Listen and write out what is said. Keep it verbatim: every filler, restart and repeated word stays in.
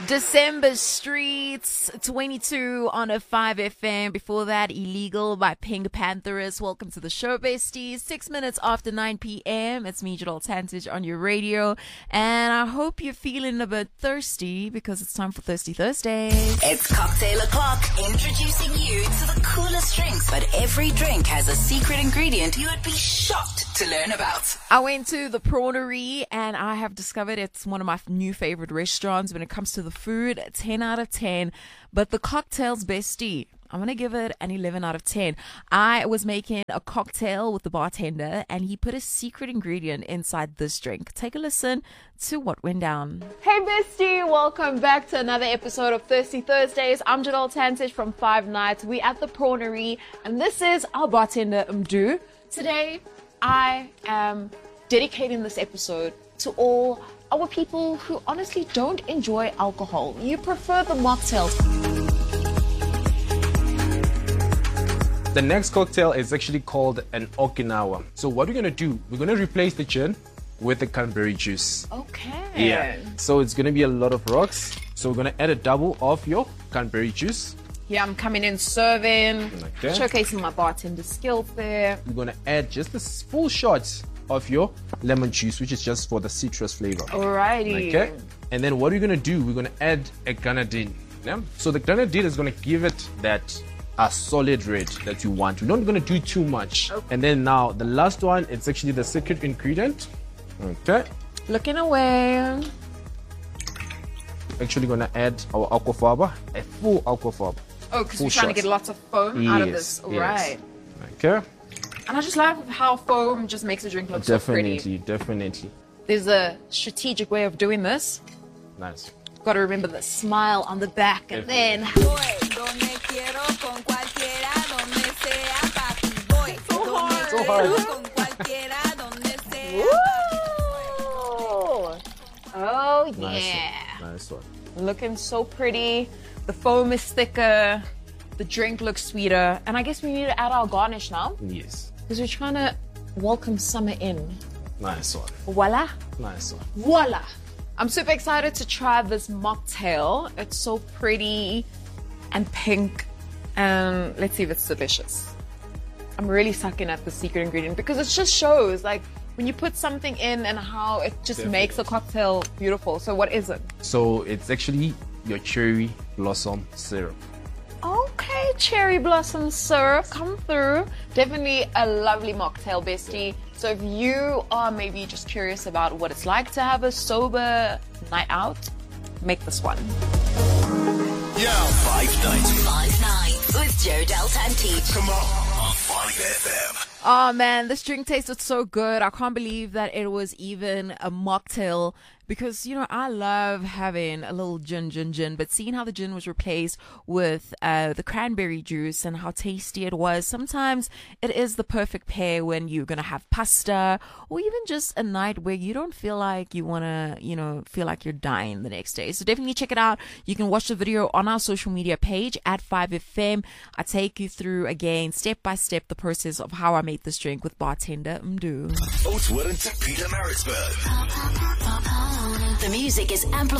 December Streets, twenty-two on a five F M. Before that, Illegal by Pink Pantheress. Welcome to the show, besties. Six minutes after nine p.m. It's me, Jadal Tantich, on your radio. And I hope you're feeling a bit thirsty because it's time for Thirsty Thursdays. It's Cocktail O'Clock, introducing you to the coolest drinks. But every drink has a secret ingredient you would be shocked to learn about. I went to the Prawnery and I have discovered it's one of my new favorite restaurants when it comes to the food. ten out of ten. But the cocktails, bestie, I'm going to give it an eleven out of ten. I was making a cocktail with the bartender and he put a secret ingredient inside this drink. Take a listen to what went down. Hey bestie, welcome back to another episode of Thirsty Thursdays. I'm Jadal Tantich from Five Nights. We at the Prawnery and this is our bartender Mdu. Today I am dedicating this episode to all our people who honestly don't enjoy alcohol. You prefer the mocktails. The next cocktail is actually called an Okinawa. So what we're going to do, we're going to replace the gin with the cranberry juice. Okay. Yeah. So it's going to be a lot of rocks. So we're going to add a double of your cranberry juice. Yeah, I'm coming in serving, Okay. showcasing my bartender skills there. We're going to add just a full shot of your lemon juice, which is just for the citrus flavor. Alrighty. Okay. And then what we're going to do, we're going to add a grenadine. Yeah? So the grenadine is going to give it that a solid red that you want. We're not going to do too much. Okay. And then now the last one, it's actually the secret ingredient. Okay. Looking away. Actually going to add our aquafaba, a full aquafaba. Oh, because Full we're trying to shot. get lots of foam out of this. Yes, Alright. yes. Okay. And I just love how foam just makes a drink look so pretty. Definitely, definitely. There's a strategic way of doing this. Nice. Got to remember the smile on the back and then... So hard. Woo! Oh, Nice yeah. one. Nice one. Looking so pretty. The foam is thicker. The drink looks sweeter. And I guess we need to add our garnish now Yes. because we're trying to welcome summer in. Nice one. Voila. Nice one. Voila. I'm super excited to try this mocktail. It's so pretty and pink. And let's see if it's delicious. I'm really sucking at the secret ingredient because it just shows like when you put something in and how it just Definitely. makes a cocktail beautiful. So what is it? So it's actually your cherry blossom syrup. Okay, cherry blossom syrup, come through. Definitely a lovely mocktail, bestie. So if you are maybe just curious about what it's like to have a sober night out, make this one. Yeah. Five Nights. Five Nights with Jodel Tantich. Come on. On Five F M. Oh man, this drink tasted so good. I can't believe that it was even a mocktail because, you know, I love having a little gin, gin, gin, but seeing how the gin was replaced with uh, the cranberry juice and how tasty it was, sometimes it is the perfect pair when you're going to have pasta or even just a night where you don't feel like you want to, you know, feel like you're dying the next day. So definitely check it out. You can watch the video on our social media page at five F M. I take you through again, step by step, the process of how I made this drink with bartender Mdu. Oatswood and Peter Maritzburg. The music is amplified.